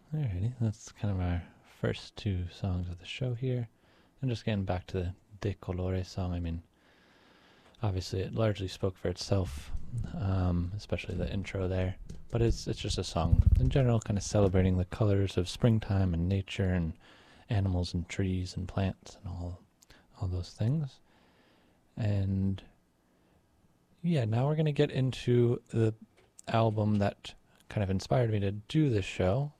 Alrighty, that's kind of our first two songs of the show here. And just getting back to the De Colore song, I mean, obviously it largely spoke for itself, especially the intro there. But it's just a song in general, kind of celebrating the colors of springtime and nature and animals and trees and plants and all those things. And yeah, now we're gonna get into the album that kind of inspired me to do this show.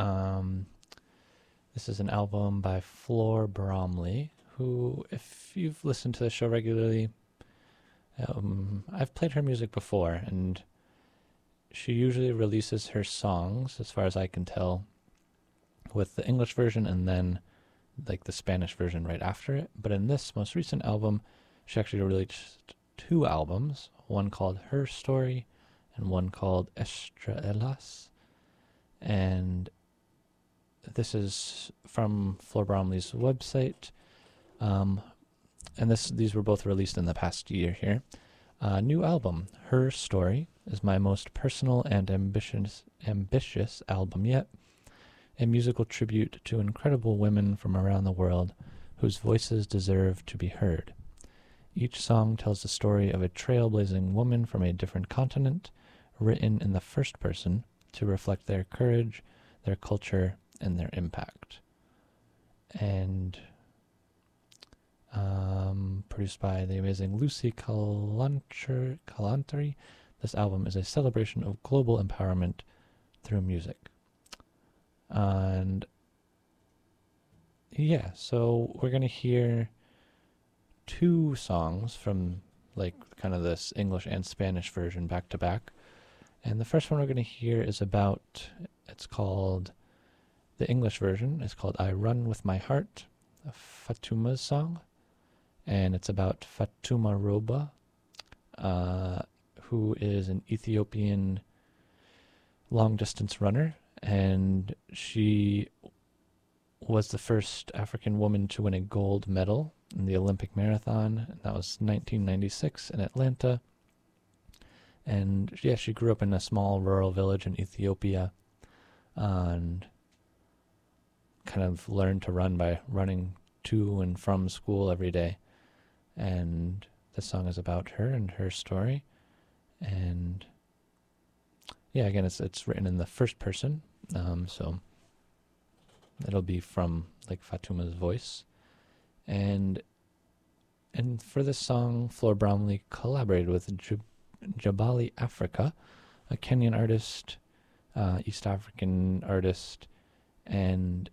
This is an album by Floor Bromley, who, if you've listened to the show regularly, I've played her music before, and she usually releases her songs, as far as I can tell, with the English version and then like the Spanish version right after it. But in this most recent album, she actually released two albums, one called Her Story and one called Estrellas. And this is from Floor Bromley's website. And these were both released in the past year here. New album, Her Story, is my most personal and ambitious album yet. A musical tribute to incredible women from around the world whose voices deserve to be heard. Each song tells the story of a trailblazing woman from a different continent, written in the first person to reflect their courage, their culture, and their impact. And produced by the amazing Lucy Kalantari, this album is a celebration of global empowerment through music. And yeah, so we're going to hear two songs from like kind of this English and Spanish version back to back. And the first one we're going to hear is it's called, the English version is called I Run With My Heart, a Fatuma's song. And it's about Fatuma Roba, who is an Ethiopian long-distance runner. And she was the first African woman to win a gold medal in the Olympic marathon. And that was 1996 in Atlanta. And yeah, she grew up in a small rural village in Ethiopia and kind of learned to run by running to and from school every day. And this song is about her and her story. And yeah, again, it's written in the first person, so it'll be from like Fatuma's voice. And for this song, Floor Bromley collaborated with Jabali Africa, a Kenyan artist, East African artist, and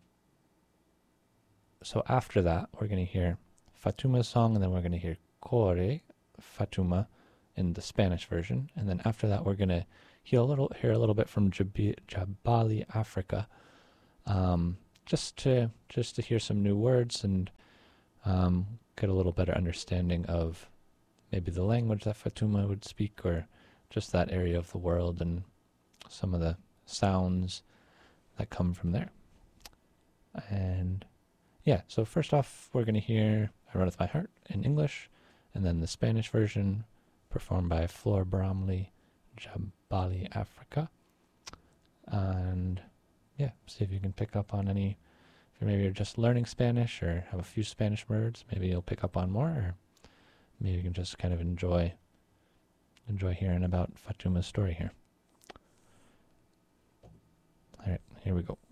so after that, we're going to hear Fatuma's song, and then we're going to hear Kore Fatuma in the Spanish version, and then after that, we're going to hear a little bit from Jabali Africa, just to hear some new words and get a little better understanding of maybe the language that Fatuma would speak, or just that area of the world and some of the sounds that come from there. And yeah, so first off, we're going to hear I Run With My Heart in English, and then the Spanish version performed by Floor Bromley, Jabali Africa. And yeah, see if you can pick up on any, if maybe you're just learning Spanish or have a few Spanish words, maybe you'll pick up on more, or maybe you can just kind of enjoy hearing about Fatuma's story here. All right, here we go.